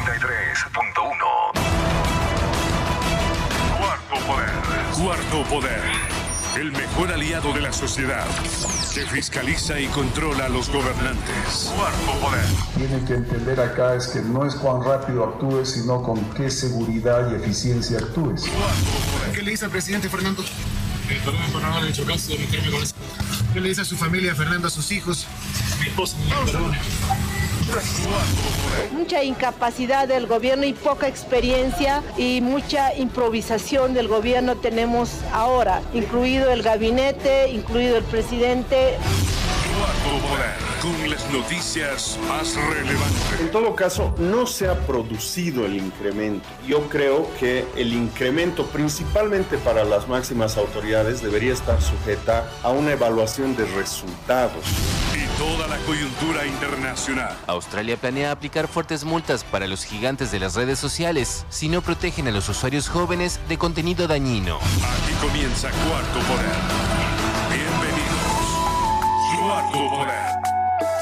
Cuarto Poder. Cuarto Poder. El mejor aliado de la sociedad, que fiscaliza y controla a los gobernantes. Cuarto Poder. Tienen que entender acá es que no es cuán rápido actúes, sino con qué seguridad y eficiencia actúes. ¿Qué le dice al presidente Fernando? Fernando no le ha hecho caso de meterme con eso. ¿Qué le dice a su familia, Fernando, a sus hijos? Mi esposa me perdona. Mucha incapacidad del gobierno y poca experiencia y mucha improvisación del gobierno tenemos ahora, incluido el gabinete, incluido el presidente. Cuarto Poder, con las noticias más relevantes. En todo caso, no se ha producido el incremento. Yo creo que el incremento, principalmente para las máximas autoridades, debería estar sujeta a una evaluación de resultados. Y toda la coyuntura internacional. Australia planea aplicar fuertes multas para los gigantes de las redes sociales si no protegen a los usuarios jóvenes de contenido dañino. Aquí comienza Cuarto Poder. Bienvenidos. Cuarto Poder.